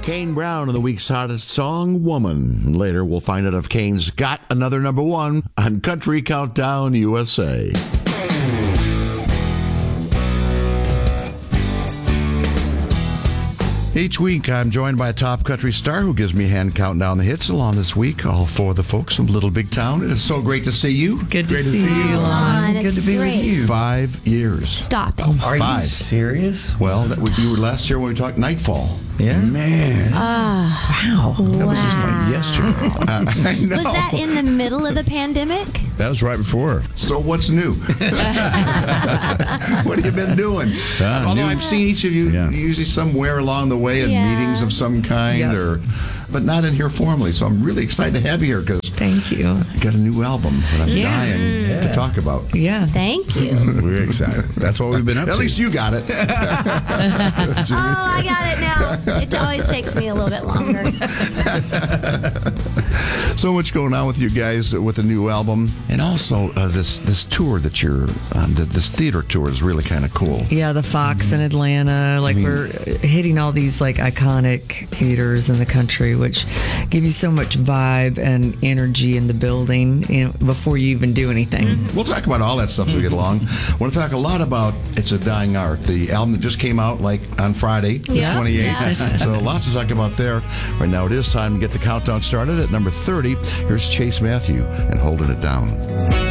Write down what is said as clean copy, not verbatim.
Kane Brown and the week's hottest song, Woman. Later, we'll find out if Kane's got another number one on Country Countdown USA. Each week, I'm joined by a top country star who gives me a hand counting down the hits. Along this week, all four of the folks from Little Big Town. It is so great to see you. Good to see you, Lon. Good to be with you. 5 years. Stop it. Are Five. you serious? Well, you were last year when we talked Nightfall. Yeah. Man. Wow. That was just like yesterday. I know. Was that in the middle of the pandemic? That was right before. So what's new? What have you been doing? Although I've seen each of you usually somewhere along the way in meetings of some kind, but not in here formally. So I'm really excited to have you here because Thank you. I got a new album that I'm dying to talk about. Yeah. Thank you. We're excited. That's what we've been up to. At least you got it. Oh, I got it now. It always takes me a little bit longer. So much going on with you guys with the new album, and also this tour that you're on. This theater tour is really kind of cool. Yeah, the Fox in Atlanta. We're hitting all these iconic theaters in the country, which give you so much vibe and energy in the building before you even do anything. We'll talk about all that stuff as we get along. I want to talk a lot about It's a Dying Art, the album that just came out on Friday, the 28th. Yeah. So lots to talk about there. Right now it is time to get the countdown started at number 30. Here's Chase Matthew and Holding It Down.